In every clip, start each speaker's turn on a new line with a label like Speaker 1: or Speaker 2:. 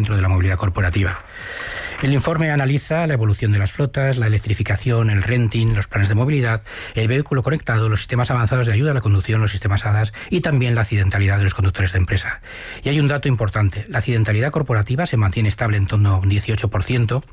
Speaker 1: centro de la movilidad corporativa. El informe analiza la evolución de las flotas, la electrificación, el renting, los planes de movilidad, el vehículo conectado, los sistemas avanzados de ayuda a la conducción, los sistemas ADAS y también la accidentalidad de los conductores de empresa. Y hay un dato importante: la accidentalidad corporativa se mantiene estable en torno a un 18%,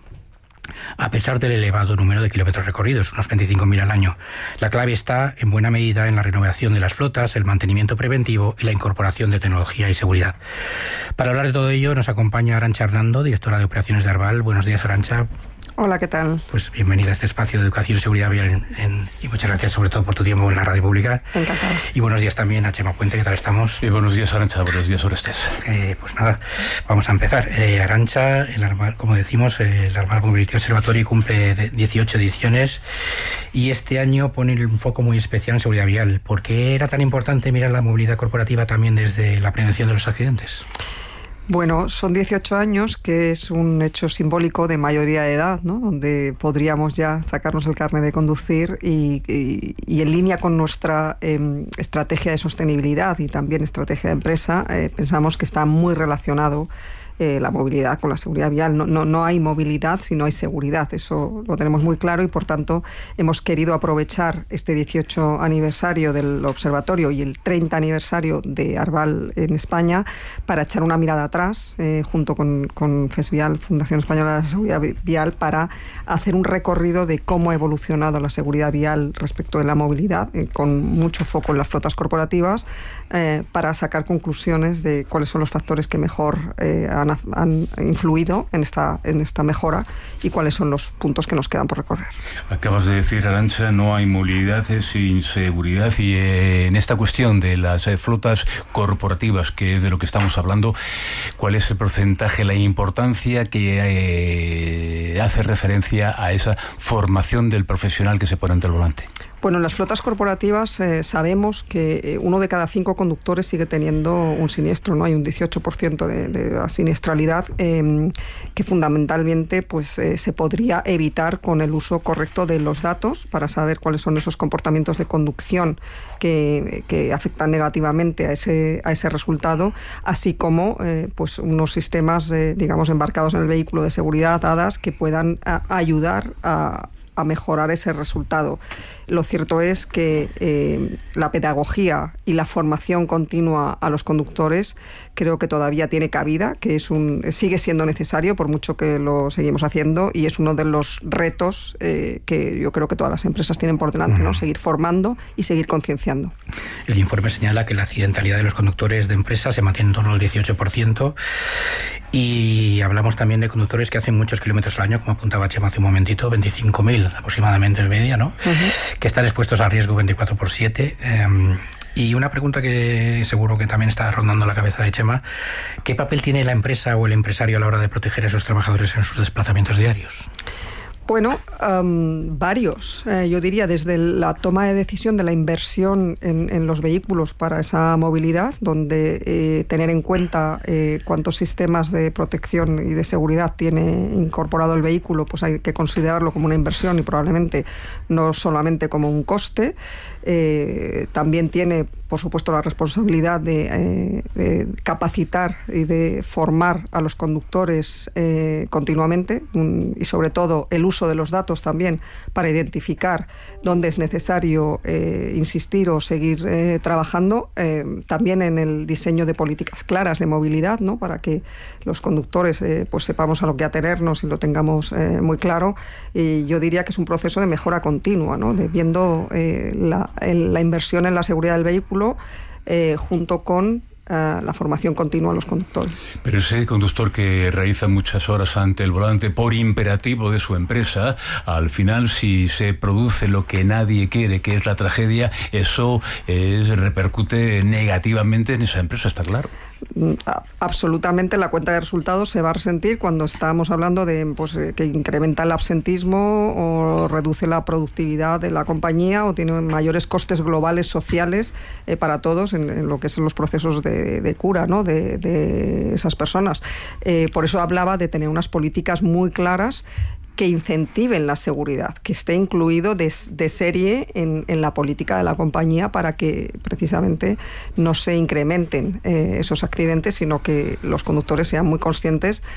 Speaker 1: a pesar del elevado número de kilómetros recorridos, unos 25.000 al año. La clave está, en buena medida, en la renovación de las flotas, el mantenimiento preventivo y la incorporación de tecnología y seguridad. Para hablar de todo ello nos acompaña Arantxa Hernando, directora de operaciones de Arval. Buenos días, Arantxa.
Speaker 2: Hola, ¿qué tal?
Speaker 1: Pues bienvenida a este espacio de educación y seguridad vial y muchas gracias sobre todo por tu tiempo en la radio pública.
Speaker 2: Encantada.
Speaker 1: Y buenos días también a Chema Puente, ¿qué tal estamos?
Speaker 3: Buenos días, Arantxa, buenos días, Orestes.
Speaker 1: Pues nada, vamos a empezar. Arantxa, el Arval, como decimos, el Arval Mobility Observatory cumple 18 ediciones y este año pone un foco muy especial en seguridad vial. ¿Por qué era tan importante mirar la movilidad corporativa también desde la prevención de los accidentes?
Speaker 2: Bueno, son 18 años, que es un hecho simbólico de mayoría de edad, ¿no? Donde podríamos ya sacarnos el carnet de conducir y en línea con nuestra estrategia de sostenibilidad y también estrategia de empresa, pensamos que está muy relacionado la movilidad con la seguridad vial. No hay movilidad si no hay seguridad, eso lo tenemos muy claro y por tanto hemos querido aprovechar este 18 aniversario del observatorio y el 30 aniversario de Arval en España para echar una mirada atrás junto con FESVial, Fundación Española de la Seguridad Vial, para hacer un recorrido de cómo ha evolucionado la seguridad vial respecto de la movilidad, con mucho foco en las flotas corporativas, para sacar conclusiones de cuáles son los factores que mejor han influido en esta mejora y cuáles son los puntos que nos quedan por recorrer.
Speaker 3: Acabas de decir, Arantxa, no hay movilidad sin seguridad y en esta cuestión de las flotas corporativas, que es de lo que estamos hablando, ¿cuál es el porcentaje, la importancia que hace referencia a esa formación del profesional que se pone ante el volante?
Speaker 2: Bueno, en las flotas corporativas sabemos que 1 de cada 5 conductores sigue teniendo un siniestro, ¿no? Hay un 18% de la siniestralidad que fundamentalmente se podría evitar con el uso correcto de los datos para saber cuáles son esos comportamientos de conducción que afectan negativamente a ese resultado, así como unos sistemas, embarcados en el vehículo de seguridad, ADAS, que puedan ayudar a mejorar ese resultado. Lo cierto es que la pedagogía y la formación continua a los conductores creo que todavía tiene cabida, que sigue siendo necesario por mucho que lo seguimos haciendo y es uno de los retos que yo creo que todas las empresas tienen por delante, ¿no? Seguir formando y seguir concienciando.
Speaker 1: El informe señala que la accidentalidad de los conductores de empresas se mantiene en torno al 18% y hablamos también de conductores que hacen muchos kilómetros al año, como apuntaba Chema hace un momentito, 25.000 aproximadamente en media, ¿no? Que están expuestos a riesgo 24/7. Y una pregunta que seguro que también está rondando la cabeza de Chema: ¿qué papel tiene la empresa o el empresario a la hora de proteger a esos trabajadores en sus desplazamientos diarios?
Speaker 2: Bueno, varios. Yo diría desde la toma de decisión de la inversión en los vehículos para esa movilidad, donde tener en cuenta cuántos sistemas de protección y de seguridad tiene incorporado el vehículo, pues hay que considerarlo como una inversión y probablemente no solamente como un coste. También tiene, por supuesto, la responsabilidad de capacitar y de formar a los conductores continuamente y sobre todo el uso de los datos también para identificar dónde es necesario insistir o seguir trabajando. También en el diseño de políticas claras de movilidad, ¿no? Para que los conductores sepamos a lo que atenernos y lo tengamos muy claro. Y yo diría que es un proceso de mejora continua, ¿no? De viendo la inversión en la seguridad del vehículo junto con la formación continua a los conductores.
Speaker 3: Pero ese conductor que realiza muchas horas ante el volante por imperativo de su empresa, al final, si se produce lo que nadie quiere, que es la tragedia, eso repercute negativamente en esa empresa, está claro.
Speaker 2: Absolutamente, la cuenta de resultados se va a resentir cuando estamos hablando de que incrementa el absentismo o reduce la productividad de la compañía o tiene mayores costes globales sociales para todos en lo que son los procesos de cura, ¿no? de esas personas. Por eso hablaba de tener unas políticas muy claras que incentiven la seguridad, que esté incluido de serie en la política de la compañía para que precisamente no se incrementen esos accidentes, sino que los conductores sean muy conscientes